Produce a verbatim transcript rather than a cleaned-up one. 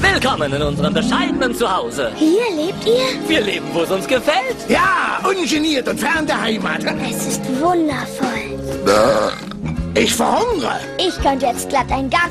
Willkommen in unserem bescheidenen Zuhause. Hier lebt ihr? Wir leben, wo es uns gefällt. Ja, ungeniert und fern der Heimat. Es ist wundervoll. Ich verhungere. Ich könnte jetzt glatt ein ganzes